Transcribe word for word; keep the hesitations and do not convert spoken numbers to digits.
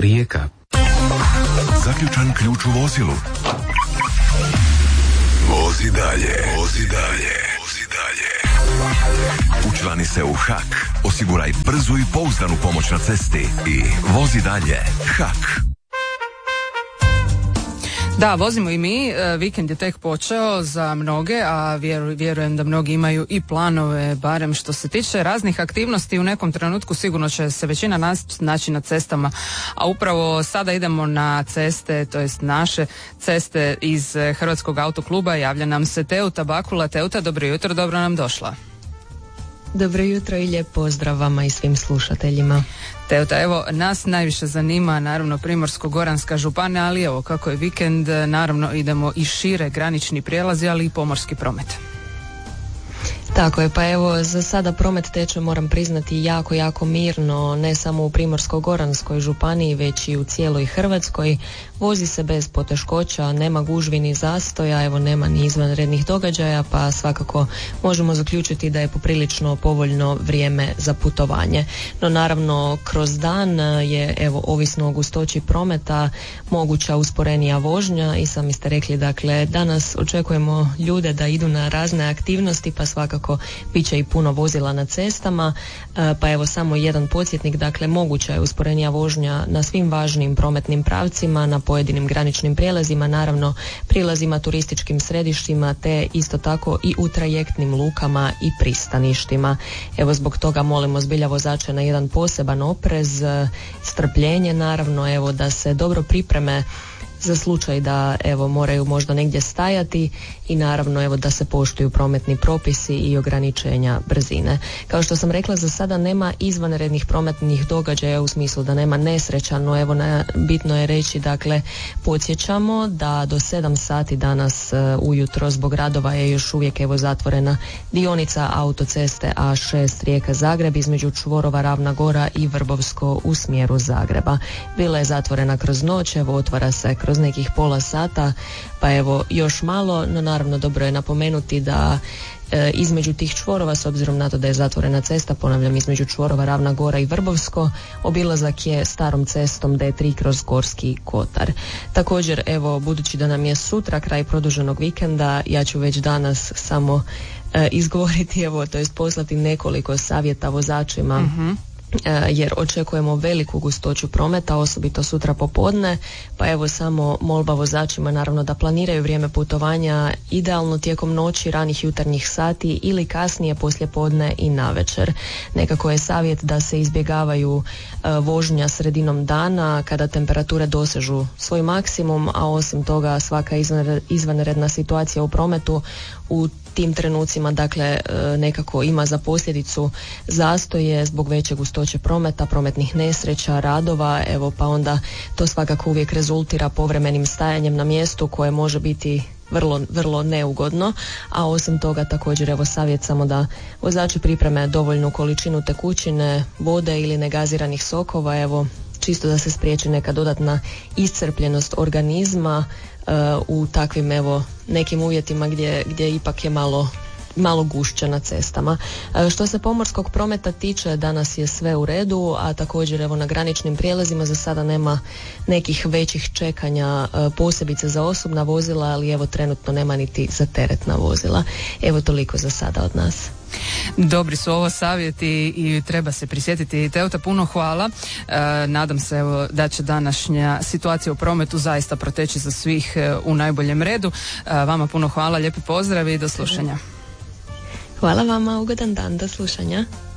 Rijeka. Zaključan ključ u vozilu. Vozi dalje, vozi dalje, vozi dalje. Učlani se u H A K. Osiguraj brzu i pouzdanu pomoć na cesti i vozi dalje. H A K. Da, vozimo i mi, vikend je tek počeo za mnoge, a vjeru, vjerujem da mnogi imaju i planove, barem što se tiče raznih aktivnosti. U nekom trenutku sigurno će se većina nas naći na cestama, a upravo sada idemo na ceste, to jest naše ceste iz Hrvatskog autokluba. Javlja nam se Teuta Bakula. Teuta, dobro jutro, dobro nam došla. Dobro jutro i lijep pozdrav vama i svim slušateljima. Teuta, evo, nas najviše zanima naravno Primorsko-goranska županija, ali evo kako je vikend, naravno idemo i šire, granični prijelazi, ali i pomorski promet. Tako je, pa evo za sada promet teče, moram priznati, jako, jako mirno, ne samo u Primorsko-goranskoj županiji, već i u cijeloj Hrvatskoj. Vozi se bez poteškoća, nema gužvi ni zastoja, evo nema ni izvanrednih događaja, pa svakako možemo zaključiti da je poprilično povoljno vrijeme za putovanje. No naravno, kroz dan je, evo, ovisno o gustoći prometa, moguća usporenija vožnja i sami ste rekli, dakle, danas očekujemo ljude da idu na razne aktivnosti, pa svakako bit će i puno vozila na cestama, pa evo samo jedan podsjetnik, dakle moguća je usporenija vožnja na svim važnim prometnim pravcima, na pojedinim graničnim prijelazima, naravno prilazima turističkim središtima, te isto tako i u trajektnim lukama i pristaništima. Evo zbog toga molimo zbilja vozače na jedan poseban oprez, strpljenje naravno, evo da se dobro pripreme za slučaj da evo moraju možda negdje stajati i naravno evo da se poštuju prometni propisi i ograničenja brzine. Kao što sam rekla, za sada nema izvanrednih prometnih događaja u smislu da nema nesreća, no evo na, bitno je reći, dakle podsjećamo da do sedam sati danas uh, ujutro zbog radova je još uvijek evo zatvorena dionica autoceste A šest Rijeka-Zagreb između čvorova Ravna Gora i Vrbovsko u smjeru Zagreba. Bila je zatvorena kroz noć, evo otvara se kroz nekih pola sata, pa evo još malo, no naravno dobro je napomenuti da e, između tih čvorova, s obzirom na to da je zatvorena cesta, ponavljam, između čvorova Ravna Gora i Vrbovsko, obilazak je starom cestom D tri kroz Gorski Kotar. Također, evo, budući da nam je sutra kraj produženog vikenda, ja ću već danas samo e, izgovoriti, evo, to jest poslati nekoliko savjeta vozačima, mm-hmm. jer očekujemo veliku gustoću prometa, osobito sutra popodne, pa evo samo molba vozačima naravno da planiraju vrijeme putovanja idealno tijekom noći, ranih jutarnjih sati ili kasnije poslijepodne i navečer. Nekako je savjet da se izbjegavaju uh, vožnja sredinom dana kada temperature dosežu svoj maksimum, a osim toga svaka izvanredna situacija u prometu u tim trenucima, dakle, nekako ima za posljedicu zastoje zbog veće gustoće prometa, prometnih nesreća, radova, evo pa onda to svakako uvijek rezultira povremenim stajanjem na mjestu koje može biti vrlo, vrlo neugodno, a osim toga također evo savjet samo da vozači pripreme dovoljnu količinu tekućine, vode ili negaziranih sokova, evo čisto da se spriječi neka dodatna iscrpljenost organizma uh, u takvim evo nekim uvjetima gdje, gdje ipak je malo malo gušće na cestama. E, što se pomorskog prometa tiče, danas je sve u redu, a također evo na graničnim prijelazima za sada nema nekih većih čekanja, e, posebice za osobna vozila, ali evo trenutno nema niti za teretna vozila. Evo toliko za sada od nas. Dobri su ovo savjeti i treba se prisjetiti. Teuta, puno hvala. E, nadam se evo, da će današnja situacija u prometu zaista proteći za svih e, u najboljem redu. E, vama puno hvala, lijepi pozdrav i do slušanja. Hvala vama, ugodan dan, do slušanja.